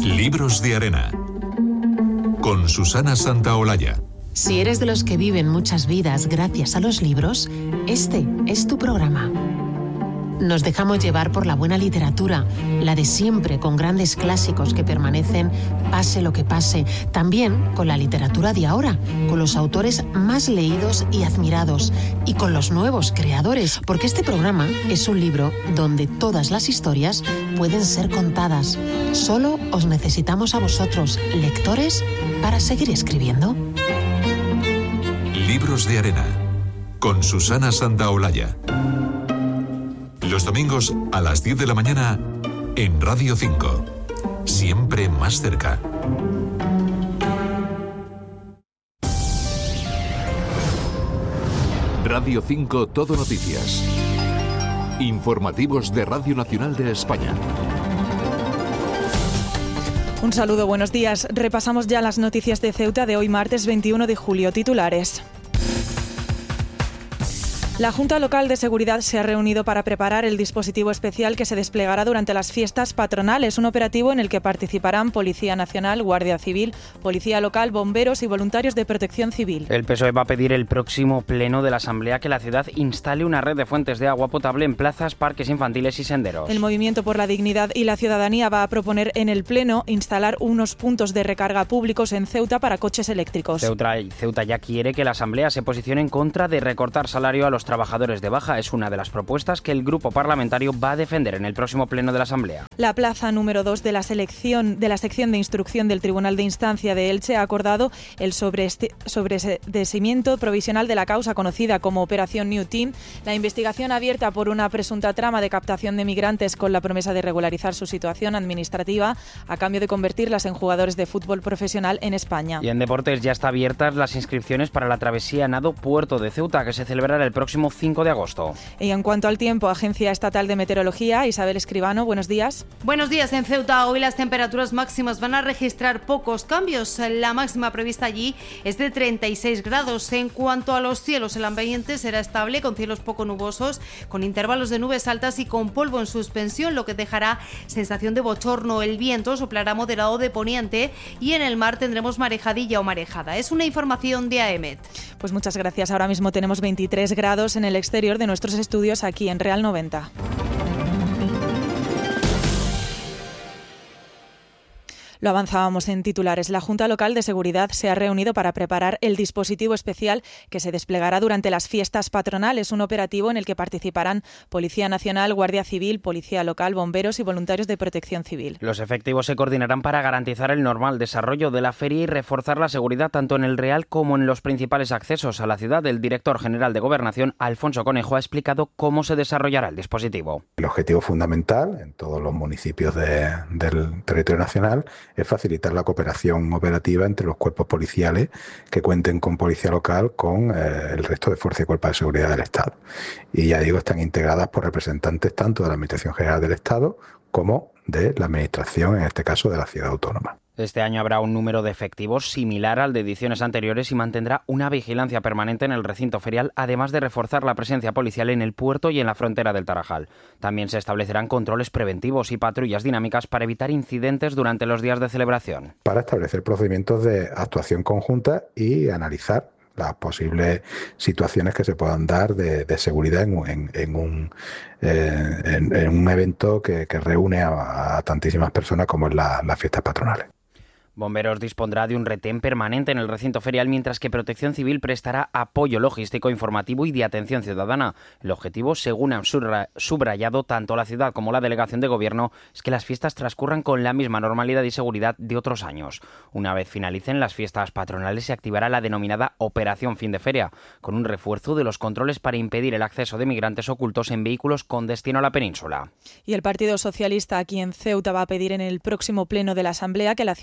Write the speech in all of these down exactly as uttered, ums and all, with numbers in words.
Libros de Arena, con Susana Santaolalla. Si eres de los que viven muchas vidas gracias a los libros, este es tu programa. Nos dejamos llevar por la buena literatura, la de siempre, con grandes clásicos que permanecen pase lo que pase. También con la literatura de ahora, con los autores más leídos y admirados, y con los nuevos creadores, porque este programa es un libro donde todas las historias pueden ser contadas. Solo os necesitamos a vosotros, lectores, para seguir escribiendo. Libros de Arena, con Susana Santaolalla. Los domingos a las diez de la mañana en Radio cinco. Siempre más cerca. Radio cinco Todo Noticias. Informativos de Radio Nacional de España. Un saludo, buenos días. Repasamos ya las noticias de Ceuta de hoy martes veintiuno de julio. Titulares. La Junta Local de Seguridad se ha reunido para preparar el dispositivo especial que se desplegará durante las fiestas patronales, un operativo en el que participarán Policía Nacional, Guardia Civil, Policía Local, bomberos y voluntarios de Protección Civil. El P S O E va a pedir el próximo pleno de la Asamblea que la ciudad instale una red de fuentes de agua potable en plazas, parques infantiles y senderos. El Movimiento por la Dignidad y la Ciudadanía va a proponer en el pleno instalar unos puntos de recarga públicos en Ceuta para coches eléctricos. Ceuta, Ceuta ya quiere que la Asamblea se posicione en contra de recortar salario a los trabajadores de baja. Es una de las propuestas que el grupo parlamentario va a defender en el próximo pleno de la Asamblea. La plaza número dos de la selección de la sección de instrucción del Tribunal de Instancia de Elche ha acordado el sobreseimiento provisional de la causa conocida como Operación New Team. La investigación abierta por una presunta trama de captación de migrantes con la promesa de regularizar su situación administrativa a cambio de convertirlas en jugadores de fútbol profesional en España. Y en deportes ya están abiertas las inscripciones para la travesía nado Puerto de Ceuta, que se celebrará el próximo cinco de agosto. Y en cuanto al tiempo, Agencia Estatal de Meteorología, Isabel Escribano, buenos días. Buenos días. En Ceuta hoy las temperaturas máximas van a registrar pocos cambios. La máxima prevista allí es de treinta y seis grados. En cuanto a los cielos, el ambiente será estable con cielos poco nubosos, con intervalos de nubes altas y con polvo en suspensión, lo que dejará sensación de bochorno. El viento soplará moderado de poniente y en el mar tendremos marejadilla o marejada. Es una información de AEMET. Pues muchas gracias. Ahora mismo tenemos veintitrés grados en el exterior de nuestros estudios aquí en Real noventa. Lo avanzábamos en titulares. La Junta Local de Seguridad se ha reunido para preparar el dispositivo especial que se desplegará durante las fiestas patronales, un operativo en el que participarán Policía Nacional, Guardia Civil, Policía Local, bomberos y voluntarios de Protección Civil. Los efectivos se coordinarán para garantizar el normal desarrollo de la feria y reforzar la seguridad tanto en el Real como en los principales accesos a la ciudad. El director general de Gobernación, Alfonso Conejo, ha explicado cómo se desarrollará el dispositivo. El objetivo fundamental en todos los municipios de, del territorio nacional es facilitar la cooperación operativa entre los cuerpos policiales que cuenten con policía local con eh, el resto de fuerzas y cuerpos de seguridad del Estado. Y ya digo, están integradas por representantes tanto de la Administración General del Estado como de la Administración, en este caso de la Ciudad Autónoma. Este año habrá un número de efectivos similar al de ediciones anteriores y mantendrá una vigilancia permanente en el recinto ferial, además de reforzar la presencia policial en el puerto y en la frontera del Tarajal. También se establecerán controles preventivos y patrullas dinámicas para evitar incidentes durante los días de celebración. Para establecer procedimientos de actuación conjunta y analizar las posibles situaciones que se puedan dar de, de seguridad en, en, en, un, eh, en, en un evento que, que reúne a, a tantísimas personas como es la, las fiestas patronales. Bomberos dispondrá de un retén permanente en el recinto ferial, mientras que Protección Civil prestará apoyo logístico, informativo y de atención ciudadana. El objetivo, según han subrayado tanto la ciudad como la delegación de gobierno, es que las fiestas transcurran con la misma normalidad y seguridad de otros años. Una vez finalicen las fiestas patronales, se activará la denominada Operación Fin de Feria, con un refuerzo de los controles para impedir el acceso de migrantes ocultos en vehículos con destino a la península. Y el Partido Socialista aquí en Ceuta va a pedir en el próximo pleno de la Asamblea que la ciudad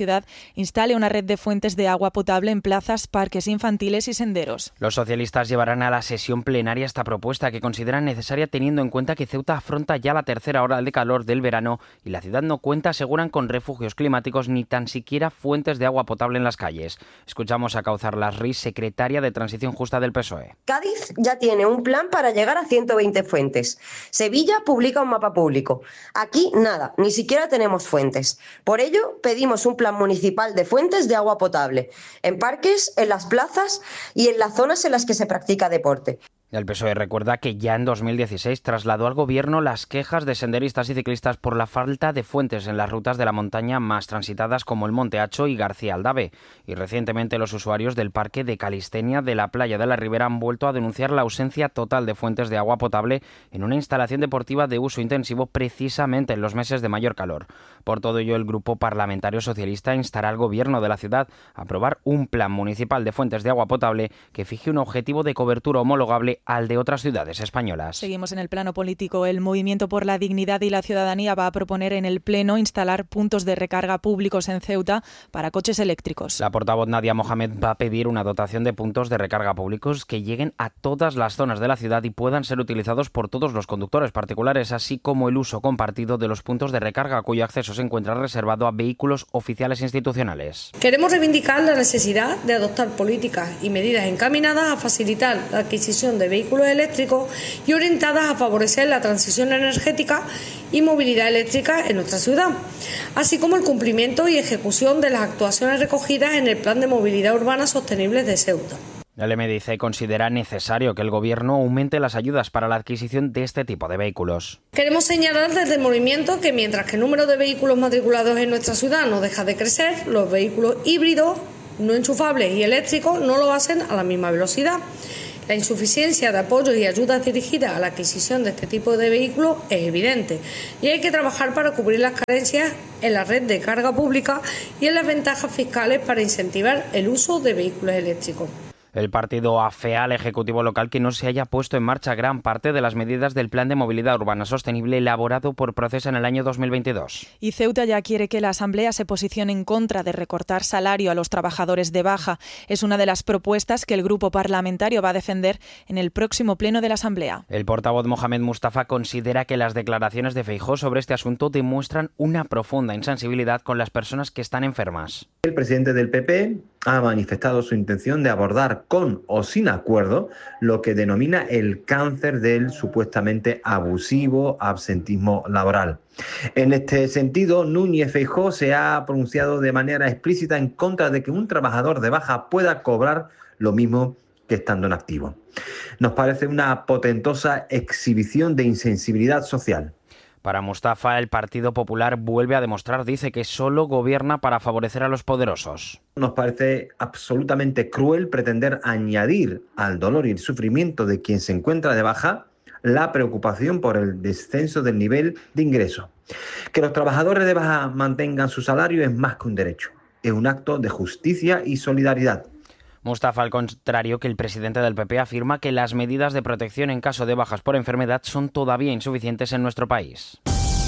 instale una red de fuentes de agua potable en plazas, parques infantiles y senderos. Los socialistas llevarán a la sesión plenaria esta propuesta que consideran necesaria teniendo en cuenta que Ceuta afronta ya la tercera hora de calor del verano y la ciudad no cuenta, aseguran, con refugios climáticos ni tan siquiera fuentes de agua potable en las calles. Escuchamos a Kauthar Lasris, secretaria de Transición Justa del P S O E. Cádiz ya tiene un plan para llegar a ciento veinte fuentes. Sevilla publica un mapa público. Aquí nada, ni siquiera tenemos fuentes. Por ello, pedimos un plan municipal de fuentes de agua potable, en parques, en las plazas y en las zonas en las que se practica deporte. El P S O E recuerda que ya en dos mil dieciséis trasladó al Gobierno las quejas de senderistas y ciclistas por la falta de fuentes en las rutas de la montaña más transitadas como el Monte Hacho y García Aldave. Y recientemente los usuarios del Parque de Calistenia de la Playa de la Ribera han vuelto a denunciar la ausencia total de fuentes de agua potable en una instalación deportiva de uso intensivo precisamente en los meses de mayor calor. Por todo ello, el Grupo Parlamentario Socialista instará al Gobierno de la ciudad a aprobar un plan municipal de fuentes de agua potable que fije un objetivo de cobertura homologable al de otras ciudades españolas. Seguimos en el plano político. El Movimiento por la Dignidad y la Ciudadanía va a proponer en el Pleno instalar puntos de recarga públicos en Ceuta para coches eléctricos. La portavoz Nadia Mohamed va a pedir una dotación de puntos de recarga públicos que lleguen a todas las zonas de la ciudad y puedan ser utilizados por todos los conductores particulares, así como el uso compartido de los puntos de recarga cuyo acceso se encuentra reservado a vehículos oficiales institucionales. Queremos reivindicar la necesidad de adoptar políticas y medidas encaminadas a facilitar la adquisición de vehículos eléctricos y orientadas a favorecer la transición energética y movilidad eléctrica en nuestra ciudad, así como el cumplimiento y ejecución de las actuaciones recogidas en el Plan de Movilidad Urbana Sostenible de Ceuta. El M D C considera necesario que el Gobierno aumente las ayudas para la adquisición de este tipo de vehículos. Queremos señalar desde el movimiento que mientras que el número de vehículos matriculados en nuestra ciudad no deja de crecer, los vehículos híbridos, no enchufables y eléctricos no lo hacen a la misma velocidad. La insuficiencia de apoyos y ayudas dirigidas a la adquisición de este tipo de vehículos es evidente y hay que trabajar para cubrir las carencias en la red de carga pública y en las ventajas fiscales para incentivar el uso de vehículos eléctricos. El partido afea al Ejecutivo local que no se haya puesto en marcha gran parte de las medidas del Plan de Movilidad Urbana Sostenible elaborado por Procesa en el año dos mil veintidós. Y Ceuta ya quiere que la Asamblea se posicione en contra de recortar salario a los trabajadores de baja. Es una de las propuestas que el grupo parlamentario va a defender en el próximo pleno de la Asamblea. El portavoz Mohamed Mustafa considera que las declaraciones de Feijóo sobre este asunto demuestran una profunda insensibilidad con las personas que están enfermas. El presidente del P P ha manifestado su intención de abordar con o sin acuerdo lo que denomina el cáncer del supuestamente abusivo absentismo laboral. En este sentido, Núñez Feijóo se ha pronunciado de manera explícita en contra de que un trabajador de baja pueda cobrar lo mismo que estando en activo. Nos parece una potentosa exhibición de insensibilidad social. Para Mustafa, el Partido Popular vuelve a demostrar, dice, que solo gobierna para favorecer a los poderosos. Nos parece absolutamente cruel pretender añadir al dolor y el sufrimiento de quien se encuentra de baja la preocupación por el descenso del nivel de ingreso. Que los trabajadores de baja mantengan su salario es más que un derecho, es un acto de justicia y solidaridad. Mustafa, al contrario que el presidente del P P, afirma que las medidas de protección en caso de bajas por enfermedad son todavía insuficientes en nuestro país.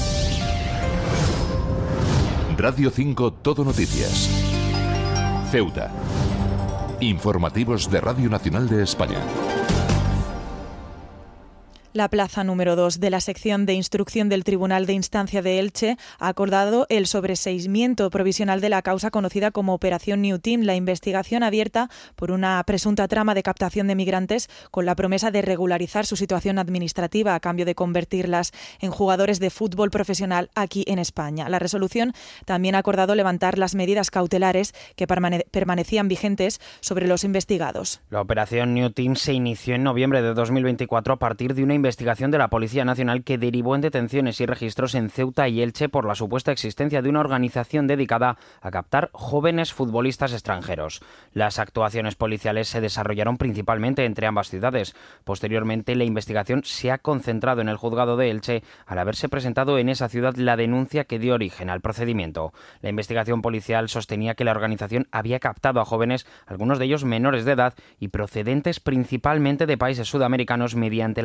Radio cinco Todo Noticias. Ceuta. Informativos de Radio Nacional de España. La plaza número dos de la sección de instrucción del Tribunal de Instancia de Elche ha acordado el sobreseimiento provisional de la causa conocida como Operación New Team, la investigación abierta por una presunta trama de captación de migrantes con la promesa de regularizar su situación administrativa a cambio de convertirlas en jugadores de fútbol profesional aquí en España. La resolución también ha acordado levantar las medidas cautelares que permane- permanecían vigentes sobre los investigados. La Operación New Team se inició en noviembre de dos mil veinticuatro a partir de una investigación investigación de la Policía Nacional que derivó en detenciones y registros en Ceuta y Elche por la supuesta existencia de una organización dedicada a captar jóvenes futbolistas extranjeros. Las actuaciones policiales se desarrollaron principalmente entre ambas ciudades. Posteriormente, la investigación se ha concentrado en el juzgado de Elche al haberse presentado en esa ciudad la denuncia que dio origen al procedimiento. La investigación policial sostenía que la organización había captado a jóvenes, algunos de ellos menores de edad y procedentes principalmente de países sudamericanos, mediante la promesa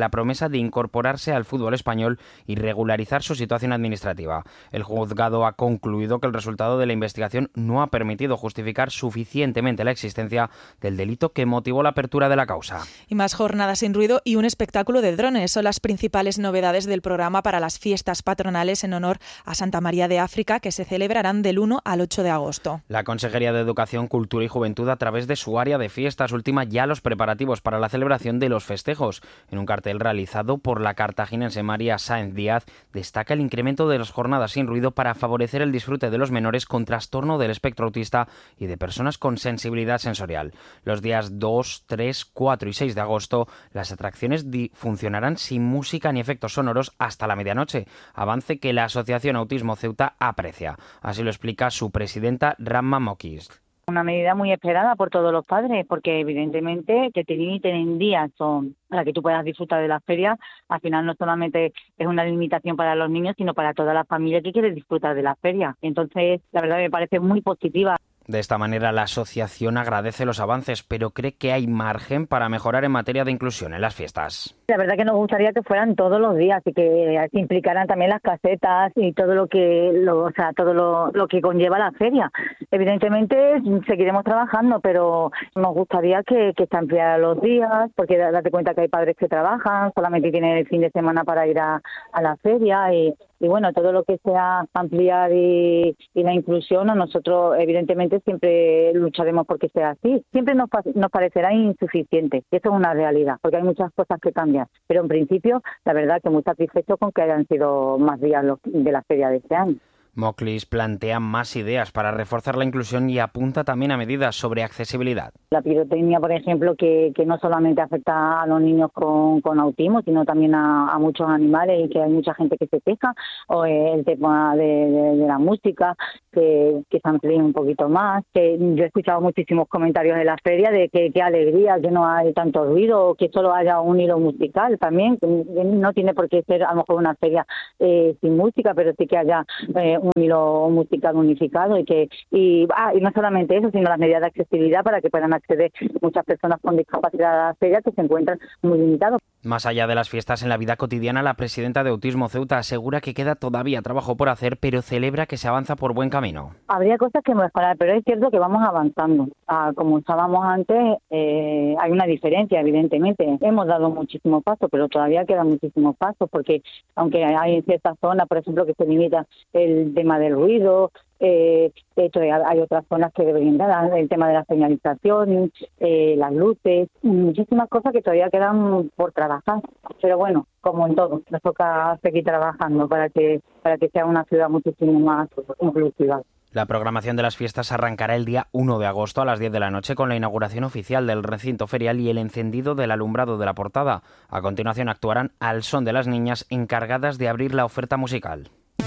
promesa de incorporarse al fútbol español y regularizar su situación administrativa. El juzgado ha concluido que el resultado de la investigación no ha permitido justificar suficientemente la existencia del delito que motivó la apertura de la causa. Y más jornadas sin ruido y un espectáculo de drones son las principales novedades del programa para las fiestas patronales en honor a Santa María de África, que se celebrarán del uno al ocho de agosto. La Consejería de Educación, Cultura y Juventud, a través de su área de fiestas, ultima ya los preparativos para la celebración de los festejos. En un cartel realizado por la cartaginense María Sáenz Díaz, destaca el incremento de las jornadas sin ruido para favorecer el disfrute de los menores con trastorno del espectro autista y de personas con sensibilidad sensorial. Los días dos, tres, cuatro y seis de agosto, las atracciones funcionarán sin música ni efectos sonoros hasta la medianoche, avance que la Asociación Autismo Ceuta aprecia. Así lo explica su presidenta, Ramma Mokis. Una medida muy esperada por todos los padres, porque evidentemente que te limiten en días son para que tú puedas disfrutar de la feria, al final no solamente es una limitación para los niños, sino para toda la familia que quiere disfrutar de la feria. Entonces, la verdad me parece muy positiva. De esta manera, la asociación agradece los avances, pero cree que hay margen para mejorar en materia de inclusión en las fiestas. La verdad que nos gustaría que fueran todos los días y que implicaran también las casetas y todo lo que, lo, o sea, todo lo, lo que conlleva la feria. Evidentemente seguiremos trabajando, pero nos gustaría que, que se ampliaran los días, porque date cuenta que hay padres que trabajan, solamente tienen el fin de semana para ir a, a la feria y, y bueno, todo lo que sea ampliar y, y la inclusión, a nosotros evidentemente siempre lucharemos porque sea así. Siempre nos, nos parecerá insuficiente, y eso es una realidad, porque hay muchas cosas que cambian. Pero en principio, la verdad que muy satisfecho con que hayan sido más días de la feria de este año. Moklis plantea más ideas para reforzar la inclusión y apunta también a medidas sobre accesibilidad. La pirotecnia, por ejemplo, que, que no solamente afecta a los niños con, con autismo, sino también a, a muchos animales y que hay mucha gente que se queja, o el tema de, de, de la música, que, que se amplíe un poquito más. Que yo he escuchado muchísimos comentarios en la feria de que qué alegría que no hay tanto ruido, o que solo haya un hilo musical también. No tiene por qué ser a lo mejor una feria eh, sin música, pero sí que haya eh, un hilo musical unificado y que y, ah, y no solamente eso, sino las medidas de accesibilidad para que puedan acceder muchas personas con discapacidad a la feria que se encuentran muy limitados. Más allá de las fiestas en la vida cotidiana, la presidenta de Autismo Ceuta asegura que queda todavía trabajo por hacer, pero celebra que se avanza por buen camino. Habría cosas que mejorar, pero es cierto que vamos avanzando. Ah, como estábamos antes, eh, hay una diferencia, evidentemente. Hemos dado muchísimos pasos, pero todavía quedan muchísimos pasos, porque aunque hay ciertas zonas, por ejemplo, que se limita el tema del ruido, Eh, de hecho, hay otras zonas que deberían dar el tema de la señalización, eh, las luces, muchísimas cosas que todavía quedan por trabajar. Pero bueno, como en todo, nos toca seguir trabajando para que para que sea una ciudad muchísimo más inclusiva. La programación de las fiestas arrancará el día uno de agosto a las diez de la noche con la inauguración oficial del recinto ferial y el encendido del alumbrado de la portada. A continuación actuarán al son de las niñas encargadas de abrir la oferta musical.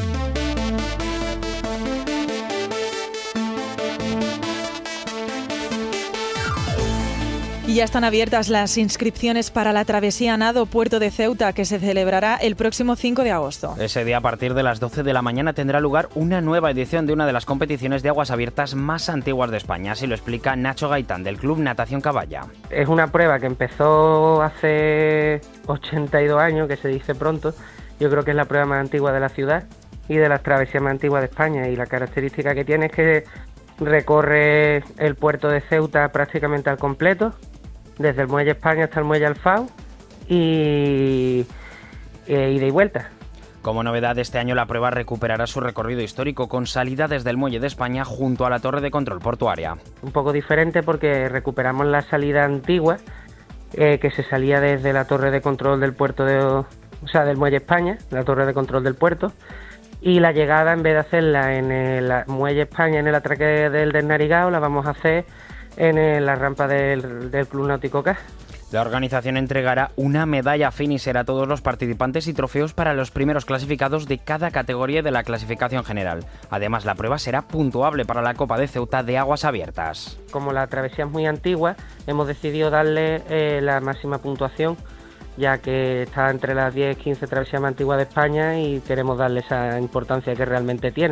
Y ya están abiertas las inscripciones para la travesía a nado Puerto de Ceuta, que se celebrará el próximo cinco de agosto. Ese día, a partir de las doce de la mañana, tendrá lugar una nueva edición de una de las competiciones de aguas abiertas más antiguas de España. Así lo explica Nacho Gaitán, del Club Natación Caballa. Es una prueba que empezó hace ochenta y dos años, que se dice pronto. Yo creo que es la prueba más antigua de la ciudad y de las travesías más antiguas de España. Y la característica que tiene es que recorre el puerto de Ceuta prácticamente al completo, desde el muelle España hasta el muelle Alfao y e, ida y vuelta. Como novedad, este año la prueba recuperará su recorrido histórico con salida desde el muelle de España junto a la torre de control portuaria. Un poco diferente porque recuperamos la salida antigua eh, que se salía desde la torre de control del puerto de, o sea, del muelle España, la torre de control del puerto, y la llegada, en vez de hacerla en el muelle España, en el atraque del Desnarigao, la vamos a hacer en la rampa del, del Club Náutico K. La organización entregará una medalla finisher a todos los participantes y trofeos para los primeros clasificados de cada categoría de la clasificación general. Además, la prueba será puntuable para la Copa de Ceuta de aguas abiertas. Como la travesía es muy antigua, hemos decidido darle eh, la máxima puntuación, ya que está entre las diez y quince travesías más antiguas de España y queremos darle esa importancia que realmente tiene.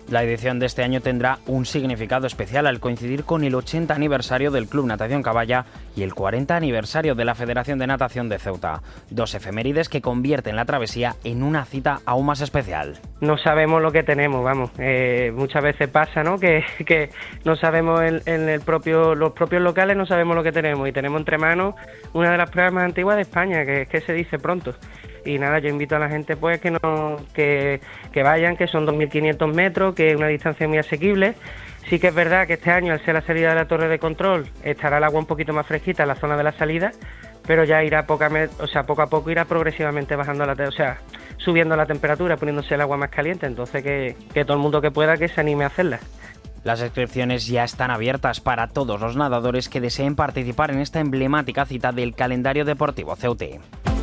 La edición de este año tendrá un significado especial al coincidir con el ochenta aniversario del Club Natación Caballa y el cuarenta aniversario de la Federación de Natación de Ceuta. Dos efemérides que convierten la travesía en una cita aún más especial. No sabemos lo que tenemos, vamos. Eh, muchas veces pasa, ¿no? Que, que no sabemos en, en el propio, los propios locales no sabemos lo que tenemos y tenemos entre manos una de las pruebas más antiguas de España, que es que se dice pronto. Y nada, yo invito a la gente pues que no que, que vayan, que son dos mil quinientos metros, que es una distancia muy asequible. Sí que es verdad que este año, al ser la salida de la torre de control, estará el agua un poquito más fresquita en la zona de la salida, pero ya irá poca, o sea, poco a poco irá progresivamente bajando la, o sea, subiendo la temperatura, poniéndose el agua más caliente. Entonces que, que todo el mundo que pueda que se anime a hacerla. Las inscripciones ya están abiertas para todos los nadadores que deseen participar en esta emblemática cita del calendario deportivo ceutí.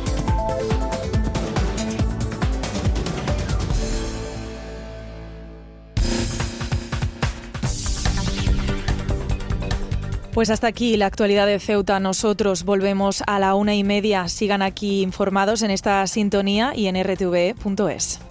Pues hasta aquí la actualidad de Ceuta. Nosotros volvemos a la una y media. Sigan aquí informados en esta sintonía y en r t v punto es.